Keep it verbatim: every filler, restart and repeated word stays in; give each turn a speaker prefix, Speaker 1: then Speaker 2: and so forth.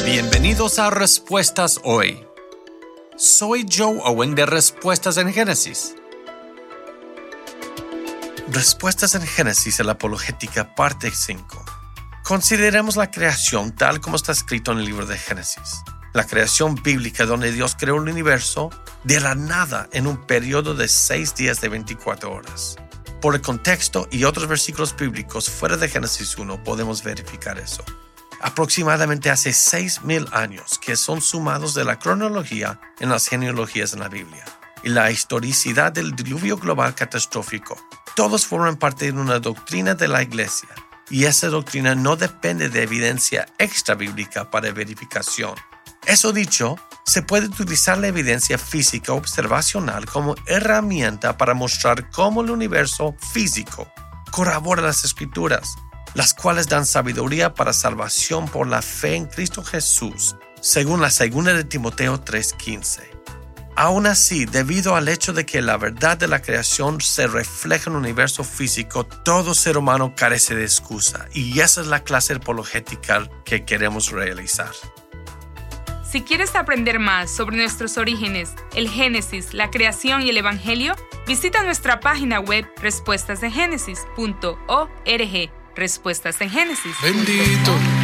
Speaker 1: Bienvenidos a Respuestas Hoy. Soy Joe Owen de Respuestas en Génesis. Respuestas en Génesis en la Apologética, parte cinco. Consideremos la creación tal como está escrito en el libro de Génesis. La creación bíblica donde Dios creó el universo de la nada en un periodo de seis días de veinticuatro horas. Por el contexto y otros versículos bíblicos fuera de Génesis uno podemos verificar eso. Aproximadamente hace seis mil años que son sumados de la cronología en las genealogías en la Biblia y la historicidad del diluvio global catastrófico. Todos forman parte de una doctrina de la Iglesia y esa doctrina no depende de evidencia extrabíblica para verificación. Eso dicho, se puede utilizar la evidencia física observacional como herramienta para mostrar cómo el universo físico corrobora las Escrituras, las cuales dan sabiduría para salvación por la fe en Cristo Jesús, según la segunda de Timoteo tres quince. Aún así, debido al hecho de que la verdad de la creación se refleja en el universo físico, todo ser humano carece de excusa, y esa es la clase apologética que queremos realizar.
Speaker 2: Si quieres aprender más sobre nuestros orígenes, el Génesis, la creación y el Evangelio, visita nuestra página web respuestas en génesis punto org. Respuestas en Génesis.
Speaker 3: Bendito.